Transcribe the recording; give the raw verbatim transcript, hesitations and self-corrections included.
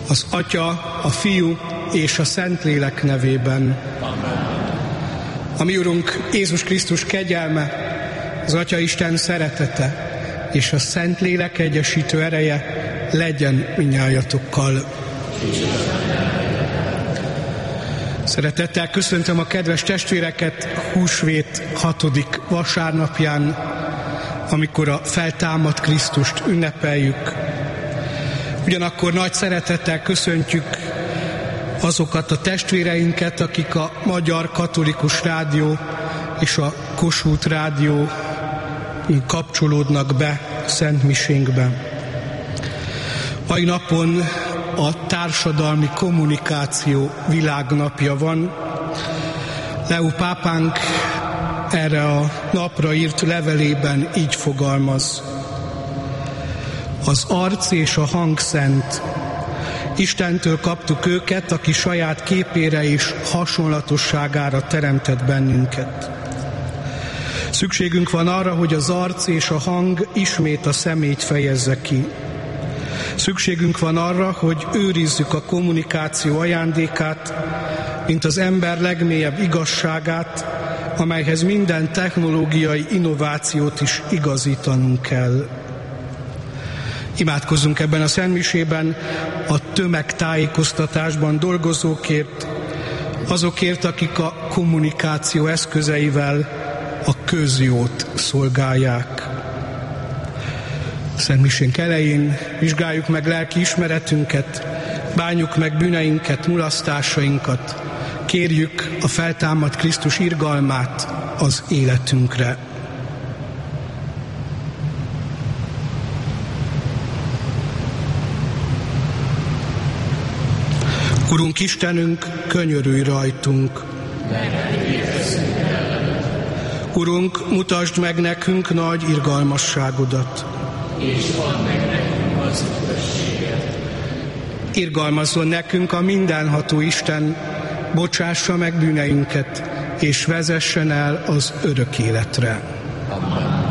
Az Atya, a Fiú és a Szentlélek nevében. Amen. A mi Urunk Jézus Krisztus kegyelme, az Atya Isten szeretete és a Szentlélek egyesítő ereje legyen mindnyájatokkal. Szeretettel köszöntöm a kedves testvéreket húsvét hatodik vasárnapján, amikor a feltámadt Krisztust ünnepeljük. Ugyanakkor nagy szeretettel köszöntjük azokat a testvéreinket, akik a Magyar Katolikus Rádió és a Kossuth Rádió kapcsolódnak be Szent Misénkbe. Mai napon a társadalmi kommunikáció világnapja van. Leó pápánk erre a napra írt levelében így fogalmaz. Az arc és a hang szent. Istentől kaptuk őket, aki saját képére és hasonlatosságára teremtett bennünket. Szükségünk van arra, hogy az arc és a hang ismét a személyt fejezze ki. Szükségünk van arra, hogy őrizzük a kommunikáció ajándékát, mint az ember legmélyebb igazságát, amelyhez minden technológiai innovációt is igazítanunk kell. Imádkozzunk ebben a szentmisében a tömegtájékoztatásban dolgozókért, azokért, akik a kommunikáció eszközeivel a közjót szolgálják. Szentmisénk elején vizsgáljuk meg lelki ismeretünket, bánjuk meg bűneinket, mulasztásainkat, kérjük a feltámadt Krisztus irgalmát az életünkre. Urunk Istenünk, könyörülj rajtunk! Urunk, mutasd meg nekünk nagy irgalmasságodat! És add meg nekünk az üdvösséget. Irgalmazzon nekünk a mindenható Isten, bocsássa meg bűneinket, és vezessen el az örök életre. Amen.